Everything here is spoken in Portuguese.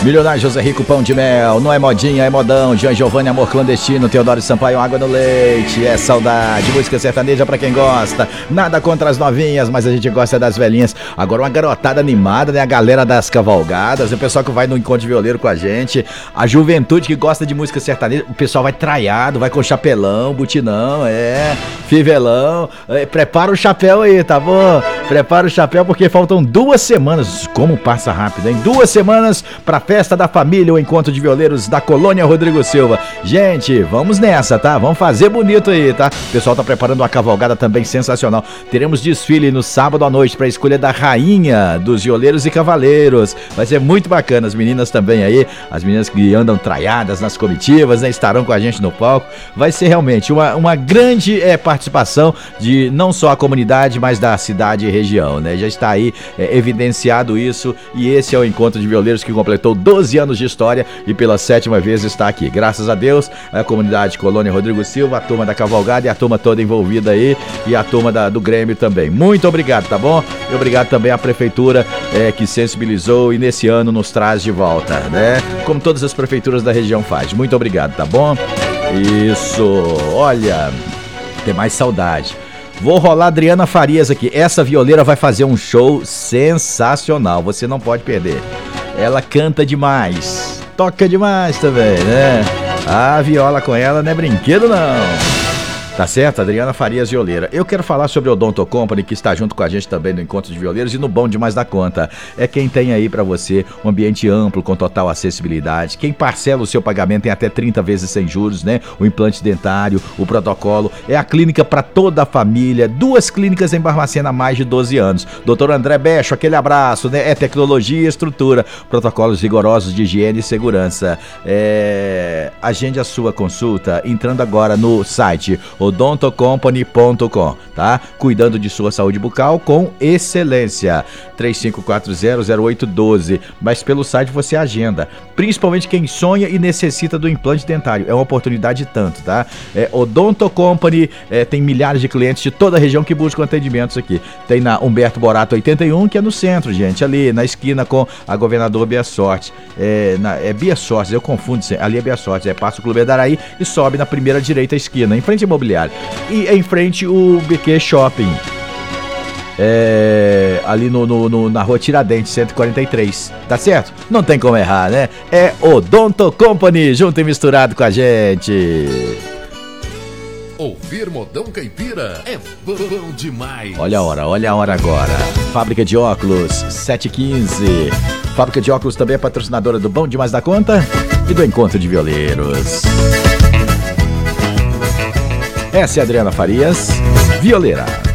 Milionário José Rico, Pão de Mel, não é modinha, é modão. Jean Giovanni, Amor Clandestino, Teodoro Sampaio, Água no Leite, é saudade. Música sertaneja pra quem gosta. Nada contra as novinhas, mas a gente gosta das velhinhas. Agora uma garotada animada, né? A galera das cavalgadas, o pessoal que vai no encontro de violeiro com a gente, a juventude que gosta de música sertaneja, o pessoal vai traiado, vai com chapelão, butinão, fivelão. Prepara o chapéu aí, tá bom? Prepara o chapéu porque faltam 2 semanas. Como passa rápido, hein? 2 semanas pra Festa da Família, o encontro de violeiros da Colônia Rodrigo Silva. Gente, vamos nessa, tá? Vamos fazer bonito aí, tá? O pessoal tá preparando uma cavalgada também sensacional. Teremos desfile no sábado à noite pra escolha da rainha dos violeiros e cavaleiros. Vai ser muito bacana. As meninas também aí, as meninas que andam traiadas nas comitivas, né? Estarão com a gente no palco. Vai ser realmente uma grande participação de não só a comunidade, mas da cidade e região, né? Já está aí evidenciado isso, e esse é o encontro de violeiros que completou 12 anos de história e pela 7ª vez está aqui. Graças a Deus, a comunidade Colônia Rodrigo Silva, a turma da cavalgada e a turma toda envolvida aí, e a turma do Grêmio também. Muito obrigado, tá bom? E obrigado também à prefeitura que sensibilizou e nesse ano nos traz de volta, né? Como todas as prefeituras da região faz. Muito obrigado, tá bom? Isso, olha, tem mais saudade. Vou rolar a Adriana Farias aqui. Essa violeira vai fazer um show sensacional, você não pode perder. Ela canta demais, toca demais também, né? A viola com ela não é brinquedo não. Tá certo? Adriana Farias, violeira. Eu quero falar sobre a Odonto Company, que está junto com a gente também no Encontro de Violeiros e no Bom Demais da Conta. É quem tem aí pra você um ambiente amplo, com total acessibilidade. Quem parcela o seu pagamento em até 30 vezes sem juros, né? O implante dentário, o protocolo. É a clínica para toda a família. 2 clínicas em Barbacena há mais de 12 anos. Doutor André Becho, aquele abraço, né? É tecnologia e estrutura. Protocolos rigorosos de higiene e segurança. Agende a sua consulta entrando agora no site odontocompany.com, tá? Cuidando de sua saúde bucal com excelência. 35400812. Mas pelo site você agenda. Principalmente quem sonha e necessita do implante dentário. É uma oportunidade tanto, tá? Odonto Company tem milhares de clientes de toda a região que buscam atendimentos aqui. Tem na Humberto Borato 81, que é no centro, gente. Ali na esquina com a Governador Bia Sorte. Bia Sorte, eu confundo. Ali é Bia Sorte. Passa o Clube Edaraí e sobe na primeira direita esquina, em frente ao imobiliário. E em frente o BQ Shopping, ali na rua Tiradentes 143, tá certo? Não tem como errar, né? É Odonto Company, junto e misturado com a gente. Ouvir Modão Caipira é bom demais. Olha a hora agora. Fábrica de óculos 7h15. Fábrica de óculos também é patrocinadora do Bom Demais da Conta e do Encontro de Violeiros. Essa é a Adriana Farias, violeira.